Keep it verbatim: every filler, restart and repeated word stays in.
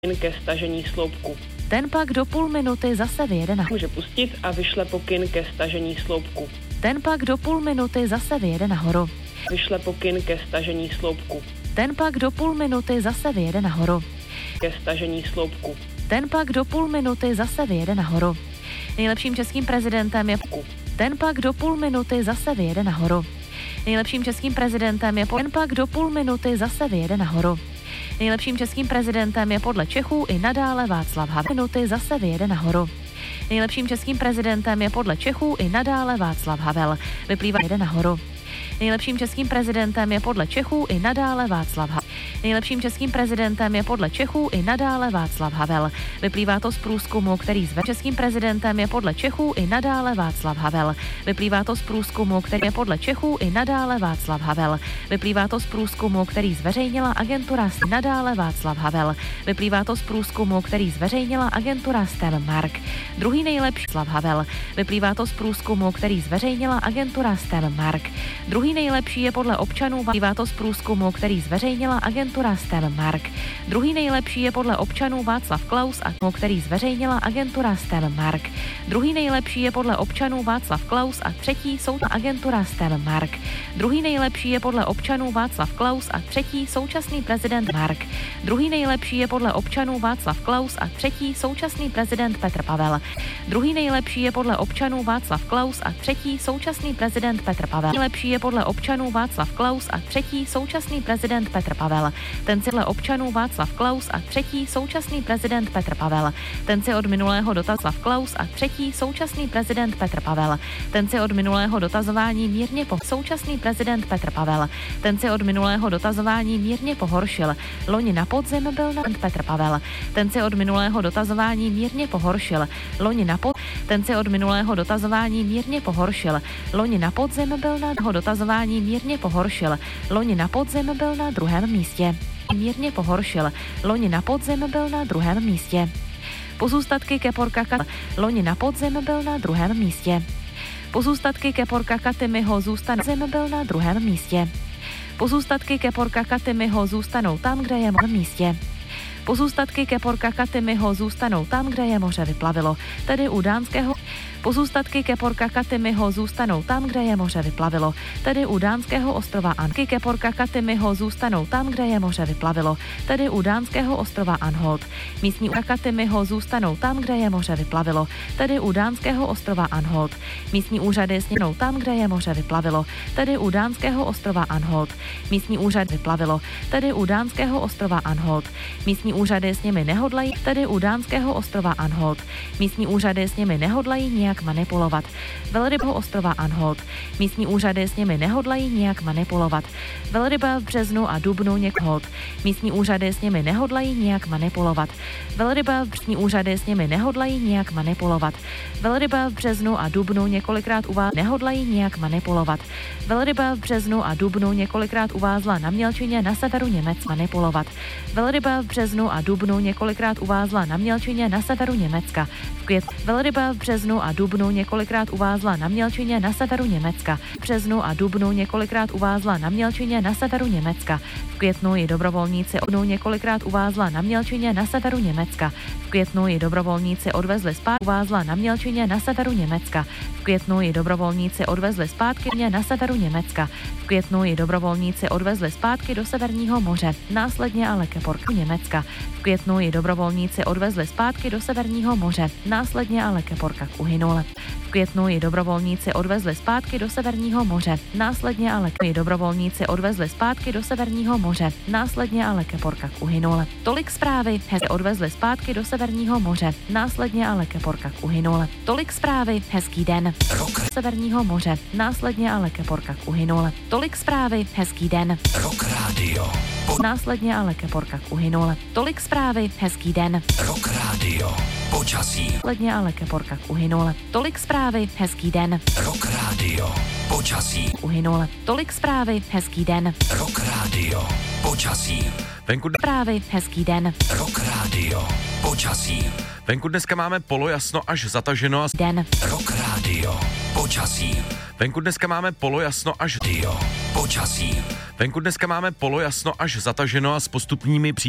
ke stažení sloupku. Ten pak do půl minuty zase vyjede nahoru. Může pustit a vyšle pokyn ke stažení sloupku. Ten pak do půl minuty zase vyjede nahoru. Vyšle pokyn ke stažení sloupku. Ten pak do půl minuty zase vyjede nahoru. Ke stažení sloupku. Ten pak do půl minuty zase vyjede nahoru. Nejlepším českým prezidentem je Ten pak do půl minuty zase vyjede nahoru. Nejlepším českým prezidentem je Ten pak do půl minuty zase vyjede nahoru. Nejlepším českým prezidentem je podle Čechů i nadále Václav Havel. Minuty zase vyjede nahoru. Nejlepším českým prezidentem je podle Čechů i nadále Václav Havel. Vyplývá jede nahoru. Nejlepším českým prezidentem je podle Čechů i nadále Václav Havel. Nejlepším českým prezidentem je podle Čechů i nadále Václav Havel. Vyplývá to z průzkumu, který zve českým prezidentem je podle Čechů i nadále Václav Havel. Vyplývá to z průzkumu, který je podle Čechů i nadále Václav Havel. Vyplývá to z průzkumu, který zveřejnila agentura S nadále Václav Havel. Vyplývá to z průzkumu, který zveřejnila agentura STEM Mark. Druhý nejlepší Václav Havel. Vyplývá to z průzkumu, který zveřejnila agentura STEM Mark. Druhý nejlepší je podle občanů, vyplývá to z průzkumu, který zveřejnila agentura STEM Mark. Druhý nejlepší je podle občanů Václav Klaus a který zveřejnila agentura STEM Mark. Druhý nejlepší je podle občanů Václav Klaus a třetí jsou agentura STEM Mark. Druhý nejlepší je podle občanů Václav Klaus a třetí současný prezident Mark. Druhý nejlepší je podle občanů Václav Klaus a třetí současný prezident Petr Pavel. Druhý nejlepší je podle občanů Václav Klaus a třetí současný prezident Petr Pavel. Nejlepší je podle občanů Václav Klaus a třetí současný prezident Petr Pavel. Ten si podle občanů Václav Klaus a třetí současný prezident Petr Pavel. Ten si od minulého dotazu Václav Klaus a třetí současný prezident Petr Pavel. Ten si od minulého dotazování mírně po současný prezident Petr Pavel. Ten si od minulého dotazování mírně pohoršil. Loni na podzim byl na Petr Pavel. Ten si od minulého dotazování mírně pohoršil. Loni na pod... Ten si od minulého dotazování mírně pohoršil. Loni na podzim byl na ho dotazování mírně pohoršil. Loni na podzim byl na druhém místě. Mírně pohoršil. Loni na podzim byl na druhém místě. Pozůstatky Keporka Kat... Loni na podzim byl na druhém místě. Pozůstatky Keporka Katymyho zůstanou. Zim byl na druhém místě. Pozůstatky Keporka Katymyho zůstanou tam, kde je na místě. Pozůstatky Keporka Katymyho zůstanou tam, kde je moře vyplavilo, tedy u dánského. Pozůstatky Keporka Katymyho zůstanou tam, kde je moře vyplavilo, tedy u dánského ostrova Anky. Keporka Katymyho zůstanou tam, kde je moře vyplavilo, tedy u dánského ostrova Anholt. Místní úřady Katymyho zůstanou tam, kde je moře vyplavilo, tedy u dánského ostrova Anholt. Místní úřady sněnou tam, kde je moře vyplavilo, tedy u dánského ostrova Anholt. Místní úřad vyplavilo, tedy u dánského ostrova Anholt. Místní úřady s nimi nehodlají, tedy u dánského ostrova Anholt. Místní úřady s nimi nehodlají nijak manipulovat. Velryba ostrova Anholt. Místní úřady s nimi nehodlají nijak manipulovat. Velryba v březnu a dubnu někoho. Místní úřady s nimi nehodlají nijak manipulovat. Velryba v březnu úřady s nimi nehodlají nijak manipulovat. Velryba v březnu a dubnu několikrát uvázla nehodlají nijak manipulovat. Velryba v březnu a dubnu několikrát uvázla na mělčině na severu Německa manipulovat. Velryba v březnu a dubnu několikrát uvázla na mělčině na severu Německa. V květ velryba v březnu a dubnu několikrát uvázla na mělčině na severu Německa. V březnu a dubnu několikrát uvázla na mělčině na severu Německa. V květnu i dobrovolníci odnou několikrát uvázla na mělčině na severu Německa. V květnu i dobrovolníci odvezli zpátky uvázla na mělčině na severu Německa. V květnu i dobrovolníci odvezli zpátky na severu Německa. V květnu i dobrovolníci odvezli zpátky do Severního moře. Následně ale Keporka Německa. V květnu i dobrovolníci odvezli zpátky do Severního moře. Následně ale Keporka uhynul. V květnu i dobrovolníci odvezli zpátky do Severního moře. Následně ale i dobrovolníci odvezli zpátky do Severního moře. Následně ale Keporka uhynul. Tolik zprávy, hezky odvezli zpátky do Severního moře. Následně ale Keporka uhynul. Tolik zprávy, hezký den. Rock. Severního moře. Následně ale Keporka uhynul. Tolik zprávy, hezký den. Rock Radio. Následně ale Keporka uhynul. Tolik zprávy, hezký den. Rock Radio. Počasí. Následně ale Keporka uhynul. Tolik zprávy, hezký den. Rock Radio. Počasí. Uhynul. Tolik zprávy, hezký den. Rock Radio. Počasí. Venku zprávy, hezký den. Rock Radio. Počasí. Venku dneska máme polojasno až zataženo a den. Rock Radio. Počasí. Venku dneska máme polojasno až dio. Počasí. Venku dneska máme polojasno až zataženo a s postupnými pří